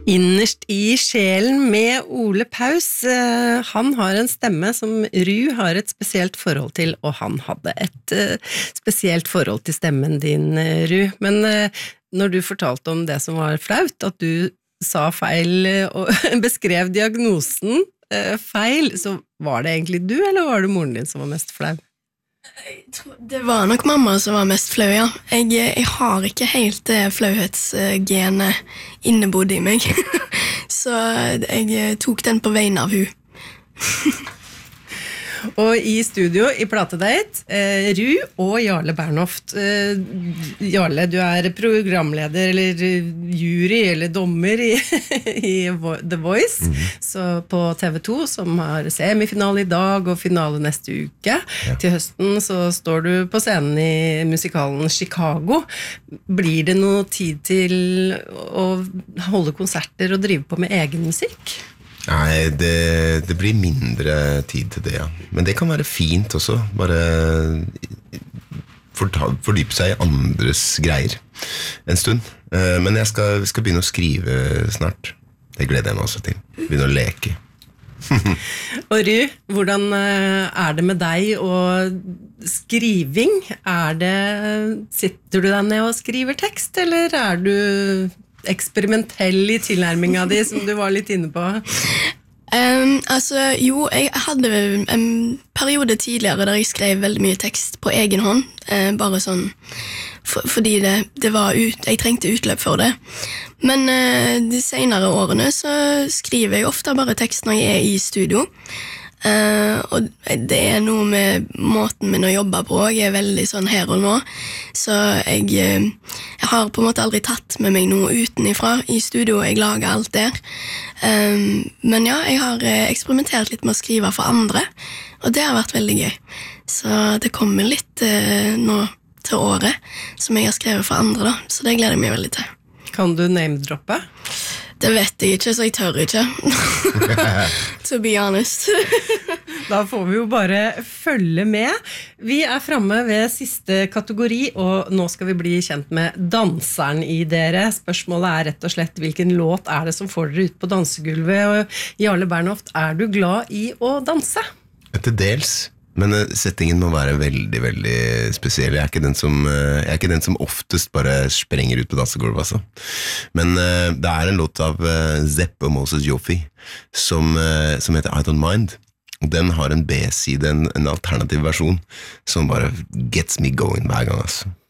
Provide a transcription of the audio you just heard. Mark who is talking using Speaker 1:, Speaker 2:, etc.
Speaker 1: Innerst i sjelen med Ole Paus. Han har en stemme som Ru har et spesielt forhold til, og han hadde et spesielt forhold til stemmen din, Ru. Men når du fortalte om det som var flaut, at du sa feil og beskrev diagnosen feil, så var det egentlig du, eller var det moren din som var mest flau?
Speaker 2: Jeg tror det var nok mamma som var mest flau, ja. Jeg har ikke helt det flauhetsgenet innebodd i meg, så jeg tok den på vegne av hun.
Speaker 1: Og i studio, i Platedate, Ru og Jarle Bernhoft. Jarle, du er programleder, eller jury, eller dommer i The Voice, så på TV2, som har semifinale i dag og finale neste uke. Ja. Til høsten så står du på scenen i musikalen Chicago. Blir det noe tid til å holde konserter og drive på med egen musikk?
Speaker 3: Nei, det blir mindre tid til det, ja. Men det kan være fint også, bare fordype seg i andres greier en stund. Men jeg skal begynne å skrive snart. Det gleder jeg meg også til. Begynne å leke.
Speaker 1: Og Ru, hvordan er det med deg og skriving? Sitter du deg ned og skriver tekst, eller er du eksperimentell i tilnærminga di, som du var litt inne på?
Speaker 2: Jo, jeg hadde en periode tidligere der jeg skrev veldig mye tekst på egen hånd, bare sånn fordi det var jeg trengte utløp for det. Men de senere årene så skriver jeg ofte bare tekst når jeg er i studio. Og det er noe med måten min å jobbe på. Jeg er veldig sånn her og nå, så jeg har på en måte aldri tatt med meg noe utenifra i studio. Jeg lager alt der, men ja, jeg har eksperimentert litt med å skrive for andre, og det har vært veldig gøy. Så det kommer litt nå til året som jeg har skrevet for andre da, så det gleder jeg meg veldig til.
Speaker 1: Kan du name-droppe?
Speaker 2: Det vet jeg ikke, så jeg tør ikke. To be honest.
Speaker 1: Da får vi jo bare følge med. Vi er fremme ved siste kategori, og nå skal vi bli kjent med danseren i dere. Spørsmålet er rett og slett, hvilken låt er det som får dere ut på dansegulvet? Og Jarle Bernhoft, er du glad i å danse?
Speaker 3: Til dels. Men settingen må være veldig, veldig spesiell. Jeg er ikke den som oftest bare sprenger ut på dansegulvet, altså. Men det er en låt av Zepp og Moses Joffi som heter I Don't Mind. Og den har en B-side, en alternativ versjon, som bare gets me going hver gang, altså.